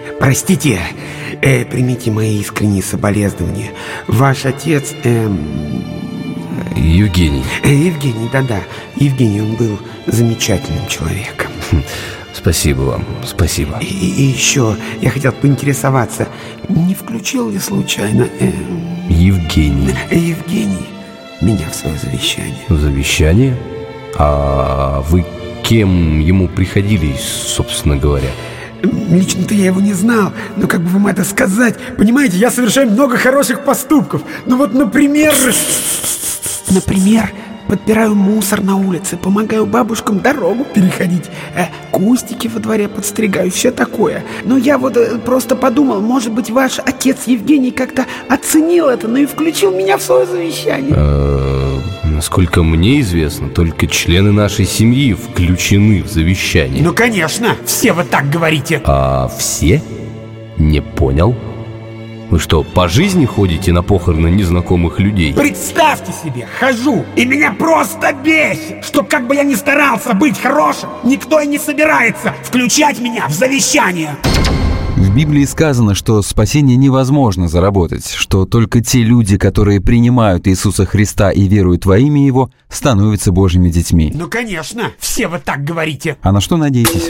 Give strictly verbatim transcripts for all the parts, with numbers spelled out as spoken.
Простите, э, примите мои искренние соболезнования. Ваш отец... Эм... Евгений. Э, Евгений, да-да. Евгений, он был замечательным человеком. Спасибо вам, спасибо. И, и еще я хотел поинтересоваться, не включил ли случайно... Э... Евгений. Евгений меня в свое завещание. Завещание? А вы кем ему приходились, собственно говоря? Лично-то я его не знал, но как бы вам это сказать? Понимаете, я совершаю много хороших поступков. Ну вот, например... Например, подбираю мусор на улице, помогаю бабушкам дорогу переходить, э, кустики во дворе подстригаю, все такое. Но я вот э, просто подумал, может быть, ваш отец Евгений как-то оценил это, ну и включил меня в свое завещание. Э, насколько мне известно, только члены нашей семьи включены в завещание. Ну, конечно, все вы так говорите. А все? Не понял. Вы что, по жизни ходите на похороны незнакомых людей? Представьте себе, хожу, и меня просто бесит, что как бы я ни старался быть хорошим, никто и не собирается включать меня в завещание. В Библии сказано, что спасение невозможно заработать, что только те люди, которые принимают Иисуса Христа и веруют во имя Его, становятся Божьими детьми. Ну, конечно, все вы так говорите. А на что надеетесь?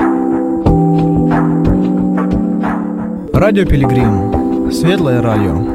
Радио Пилигрим. Светлое радио.